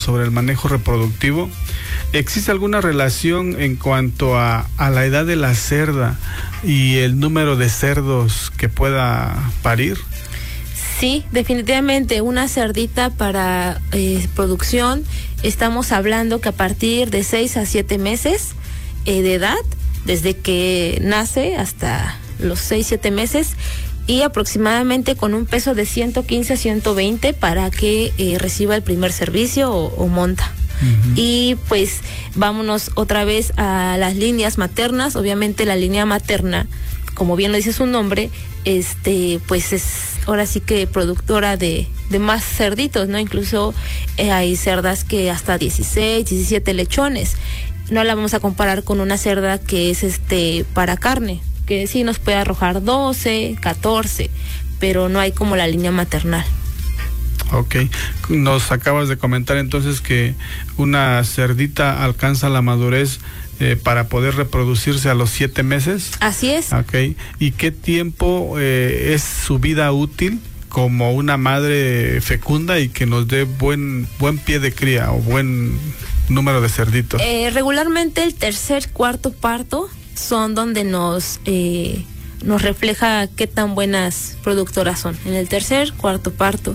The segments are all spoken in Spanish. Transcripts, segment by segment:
sobre el manejo reproductivo. ¿Existe alguna relación en cuanto a la edad de la cerda y el número de cerdos que pueda parir? Sí, definitivamente una cerdita para producción, estamos hablando que a partir de 6 a 7 meses de edad, desde que nace hasta los 6-7 meses, y aproximadamente con un peso de 115 a 120 para que reciba el primer servicio o monta. Uh-huh. Y pues vámonos otra vez a las líneas maternas. Obviamente la línea materna, como bien lo dice su nombre, pues es ahora sí que productora de más cerditos, ¿no? Incluso hay cerdas que hasta 16, 17 lechones. No la vamos a comparar con una cerda que es para carne, que sí nos puede arrojar 12, 14, pero no hay como la línea maternal. Ok, nos acabas de comentar entonces que una cerdita alcanza la madurez para poder reproducirse a los 7 meses. Así es. Ok, ¿y qué tiempo es su vida útil como una madre fecunda y que nos dé buen pie de cría o buen número de cerditos? Regularmente el tercer, cuarto parto son donde nos refleja qué tan buenas productoras son. En el tercer, cuarto parto.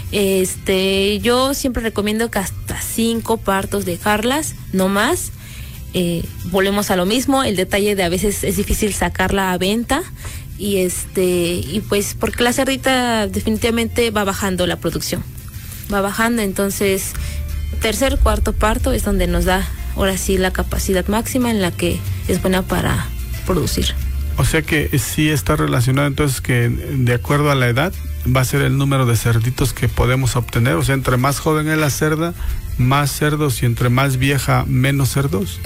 Yo siempre recomiendo que hasta 5 partos dejarlas, no más. Volvemos a lo mismo, el detalle de a veces es difícil sacarla a venta y pues porque la cerdita definitivamente va bajando la producción, va bajando, entonces tercer, cuarto parto es donde nos da ahora sí la capacidad máxima en la que es buena para producir. O sea que sí está relacionado entonces que de acuerdo a la edad va a ser el número de cerditos que podemos obtener, o sea, entre más joven es la cerda, más cerdos, y entre más vieja, menos cerdos.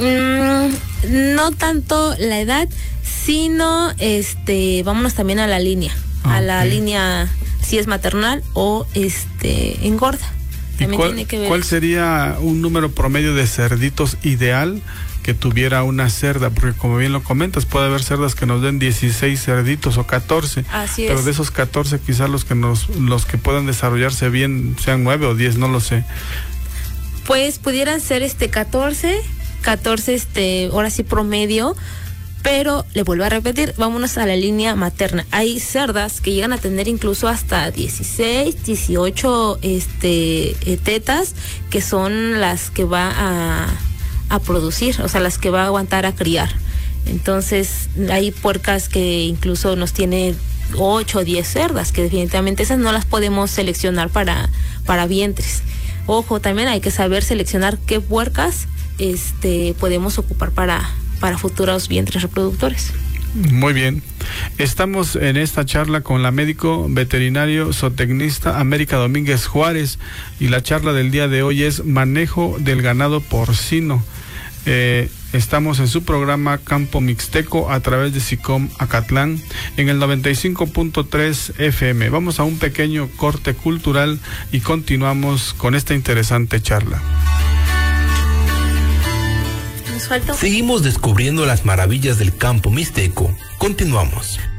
No tanto la edad, sino vámonos también a la línea, a la línea si es maternal o engorda. También tiene que ver. ¿Cuál sería un número promedio de cerditos ideal que tuviera una cerda? Porque como bien lo comentas, puede haber cerdas que nos den 16 cerditos o 14. Así pero es. De esos 14 quizás los que puedan desarrollarse bien sean 9 o 10, no lo sé. Pues pudieran ser 14, ahora sí promedio, pero le vuelvo a repetir, vámonos a la línea materna. Hay cerdas que llegan a tener incluso hasta 16, 18 tetas, que son las que va a producir, o sea, las que va a aguantar a criar. Entonces, hay puercas que incluso nos tiene 8 o 10 cerdas, que definitivamente esas no las podemos seleccionar para vientres. Ojo, también hay que saber seleccionar qué puercas podemos ocupar para futuros vientres reproductores. Muy bien. Estamos en esta charla con la médico veterinario zootecnista América Domínguez Juárez, y la charla del día de hoy es manejo del ganado porcino. Estamos en su programa Campo Mixteco a través de SICOM Acatlán en el 95.3 FM. Vamos a un pequeño corte cultural y continuamos con esta interesante charla. Seguimos descubriendo las maravillas del campo mixteco. Continuamos.